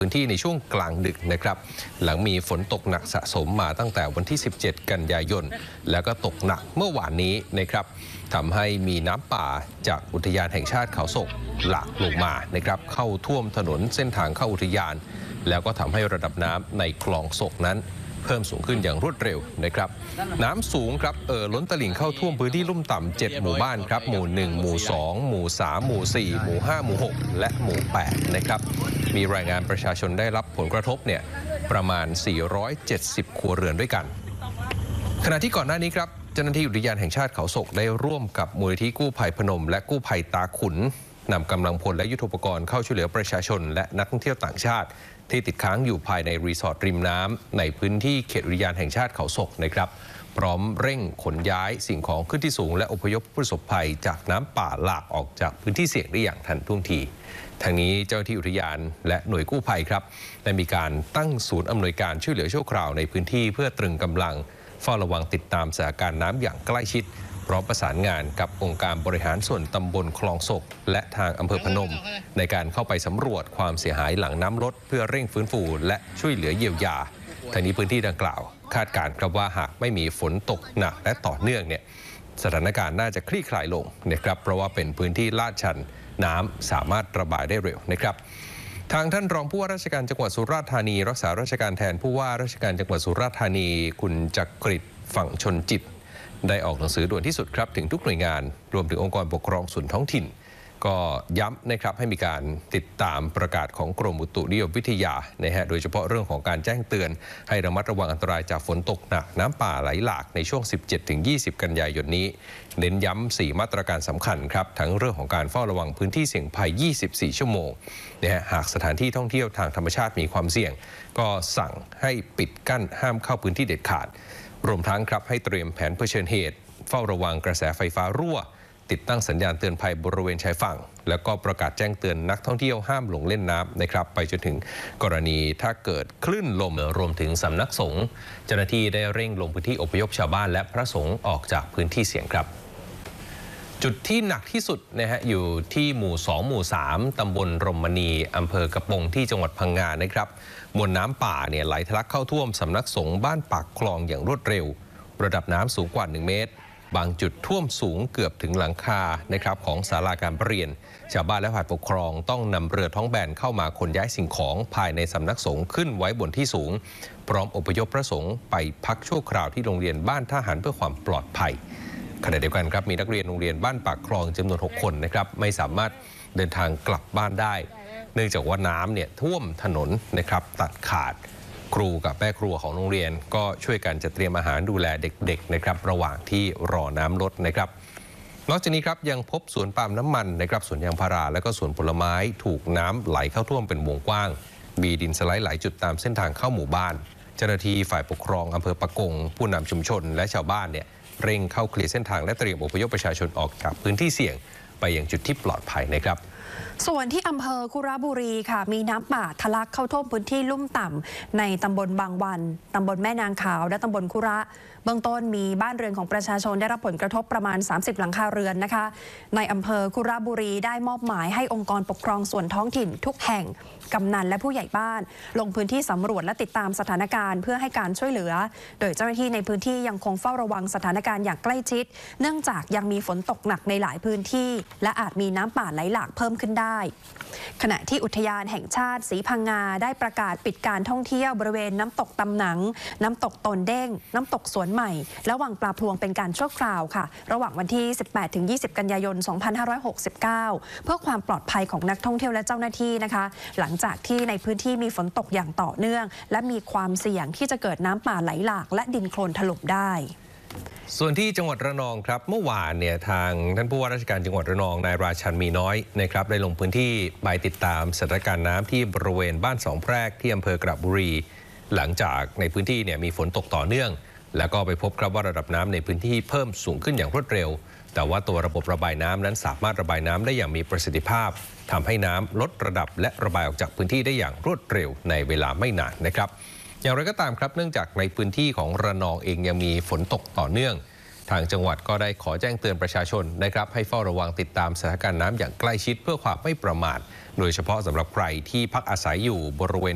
พื้นที่ในช่วงกลางดึกนะครับหลังมีฝนตกหนักสะสมมาตั้งแต่วันที่ 17 กันยายนแล้วก็ตกหนักเมื่อวานนี้นะครับทำให้มีน้ำป่าจากอุทยานแห่งชาติเขาศกหลากลงมานะครับเข้าท่วมถนนเส้นทางเข้าอุทยานแล้วก็ทำให้ระดับน้ำในคลองศกนั้นเพิ่มสูงขึ้นอย่างรวดเร็วนะครับน้ำสูงครับล้นตลิ่งเข้าท่วมพื้นที่ลุ่มต่ำ7หมู่บ้านครับหมู่1หมู่2หมู่3หมู่4หมู่5หมู่6และหมู่8นะครับมีรายงานประชาชนได้รับผลกระทบเนี่ยประมาณ470ครัวเรือนด้วยกันขณะที่ก่อนหน้านี้ครับเจ้าหน้าที่อุทยานแห่งชาติเขาศกได้ร่วมกับมูลนิธิกู้ภัยพนมและกู้ภัยตาขุนนำกำลังพลและยุทโธปกรณ์เข้าช่วยเหลือประชาชนและนักท่องเที่ยวต่างชาติที่ติดค้างอยู่ภายในรีสอร์ทริมน้ำในพื้นที่เขตอุทยานแห่งชาติเขาศกนะครับพร้อมเร่งขนย้ายสิ่งของขึ้นที่สูงและอพยพผู้ประสบภัยจากน้ำป่าหลากออกจากพื้นที่เสี่ยงได้อย่างทันท่วงทีทางนี้เจ้าหน้าที่อุทยานและหน่วยกู้ภัยครับได้มีการตั้งศูนย์อำนวยการช่วยเหลือชั่วคราวในพื้นที่เพื่อตรึงกำลังเฝ้าระวังติดตามสถานการณ์น้ำอย่างใกล้ชิดพร้อมประสานงานกับองค์การบริหารส่วนตำบลคลองศกและทางอำเภอพนมในการเข้าไปสำรวจความเสียหายหลังน้ำลดเพื่อเร่งฟื้นฟูและช่วยเหลือเยียวยาทางนี้พื้นที่ดังกล่าวคาดการณ์ครับว่าหากไม่มีฝนตกหนักและต่อเนื่องเนี่ยสถานการณ์น่าจะคลี่คลายลงนะครับเพราะว่าเป็นพื้นที่ลาดชันน้ำสามารถระบายได้เร็วนะครับทางท่านรองผู้ว่าราชการจังหวัดสุราษฎร์ธานีรักษาราชการแทนผู้ว่าราชการจังหวัดสุราษฎร์ธานีคุณจักริดฝั่งชนจิตได้ออกหนังสือด่วนที่สุดครับถึงทุกหน่วยงานรวมถึงองค์กรปกครองส่วนท้องถิ่นก็ย้ำนะครับให้มีการติดตามประกาศของกรมอุตุนิยมวิทยานะฮะโดยเฉพาะเรื่องของการแจ้งเตือนให้ระมัดระวังอันตรายจากฝนตกหนักน้ำป่าไหลหลากในช่วง 17-20 กันยายนนี้เน้นย้ำ4มาตรการสำคัญครับทั้งเรื่องของการเฝ้าระวังพื้นที่เสี่ยงภัย 24 ชั่วโมงนะฮะหากสถานที่ท่องเที่ยวทางธรรมชาติมีความเสี่ยงก็สั่งให้ปิดกั้นห้ามเข้าพื้นที่เด็ดขาดรวมทั้งครับให้เตรียมแผนเผชิญเหตุเฝ้าระวังกระแสไฟฟ้ารั่วติดตั้งสัญญาณเตือนภัยบริเวณชายฝั่งแล้วก็ประกาศแจ้งเตือนนักท่องเที่ยวห้ามลงเล่นน้ำนะครับไปจนถึงกรณีถ้าเกิดคลื่นลมรวมถึงสำนักสงฆ์เจ้าหน้าที่ได้เร่งลงพื้นที่อพยพชาวบ้านและพระสงฆ์ออกจากพื้นที่เสี่ยงครับจุดที่หนักที่สุดนะฮะอยู่ที่หมู่2หมู่3ตำบลรมณีอำเภอกระปงที่จังหวัดพังงานะครับมวลน้ำป่าเนี่ยไหลทะลักเข้าท่วมสำนักสงฆ์บ้านปากคลองอย่างรวดเร็วระดับน้ำสูงกว่า1 เมตรบางจุดท่วมสูงเกือบถึงหลังคานะครับของศาลาการประเรียนชาวบ้านและฝ่ายปกครองต้องนำเรือท้องแบนเข้ามาขนย้ายสิ่งของภายในสำนักสงฆ์ขึ้นไว้บนที่สูงพร้อมอพยพพระสงฆ์ไปพักชั่วคราวที่โรงเรียนบ้านทหารเพื่อความปลอดภัยขณะเดียวกันครับมีนักเรียนโรงเรียนบ้านปากคลองจำนวน6 คนนะครับไม่สามารถเดินทางกลับบ้านได้เนื่องจากว่าน้ำเนี่ยท่วมถนนนะครับตัดขาดครูกับแม่ครัวของโรงเรียนก็ช่วยกันจัดเตรียมอาหารดูแลเด็กๆนะครับระหว่างที่รอน้ำลดนะครับนอกจากนี้ครับยังพบสวนปาล์มน้ำมันนะครับสวนยางพาราและก็สวนผลไม้ถูกน้ำไหลเข้าท่วมเป็นวงกว้างมีดินสไลด์หลายจุดตามเส้นทางเข้าหมู่บ้านเจ้าหน้าที่ฝ่ายปกครองอำเภอปะกงผู้นำชุมชนและชาวบ้านเนี่ยเร่งเข้าเคลียร์เส้นทางและเตรียมอพยพประชาชนออกจากพื้นที่เสี่ยงไปยังจุดที่ปลอดภัยนะครับส่วนที่อำเภอคุระบุรีค่ะมีน้ำป่าทะลักเข้าท่วมพื้นที่ลุ่มต่ำในตำบลบางวันตำบลแม่นางขาวและตำบลคุระเบื้องต้นมีบ้านเรือนของประชาชนได้รับผลกระทบประมาณ30หลังคาเรือนนะคะในอำเภอคุระบุรีได้มอบหมายให้องค์กรปกครองส่วนท้องถิ่นทุกแห่งกำนันและผู้ใหญ่บ้านลงพื้นที่สำรวจและติดตามสถานการณ์เพื่อให้การช่วยเหลือโดยเจ้าหน้าที่ในพื้นที่ยังคงเฝ้าระวังสถานการณ์อย่างใกล้ชิดเนื่องจากยังมีฝนตกหนักในหลายพื้นที่และอาจมีน้ำป่าไหลหลากเพิ่มขึ้นได้ขณะที่อุทยานแห่งชาติศรีพังงาได้ประกาศปิดการท่องเที่ยวบริเวณน้ำตกตำหนังน้ำตกตนเด้งน้ำตกสวนใหม่และวังปลาพลวงเป็นการชั่วคราวค่ะระหว่างวันที่ 18-20 กันยายน 2569 เพื่อความปลอดภัยของนักท่องเที่ยวและเจ้าหน้าที่นะคะหลังจากที่ในพื้นที่มีฝนตกอย่างต่อเนื่องและมีความเสี่ยงที่จะเกิดน้ำป่าไหลหลากและดินโคลนถล่มได้ส่วนที่จังหวัดระนองครับเมื่อวานเนี่ยทางท่านผู้ว่าราชการจังหวัดระนองนายราชันมีน้อยนะครับได้ลงพื้นที่ไปติดตามสถานการณ์น้ำที่บริเวณบ้านสองแพรกที่อำเภอกระบุรีหลังจากในพื้นที่เนี่ยมีฝนตกต่อเนื่องแล้วก็ไปพบครับว่าระดับน้ำในพื้นที่เพิ่มสูงขึ้นอย่างรวดเร็วแต่ว่าตัวระบบระบายน้ำนั้นสามารถระบายน้ำได้อย่างมีประสิทธิภาพทำให้น้ำลดระดับและระบายออกจากพื้นที่ได้อย่างรวดเร็วในเวลาไม่นานนะครับอย่างไรก็ตามครับเนื่องจากในพื้นที่ของระนองเองยังมีฝนตกต่อเนื่องทางจังหวัดก็ได้ขอแจ้งเตือนประชาชนนะครับให้เฝ้าระวังติดตามสถานการณ์น้ำอย่างใกล้ชิดเพื่อความไม่ประมาทโดยเฉพาะสำหรับใครที่พักอาศัยอยู่บริเวณ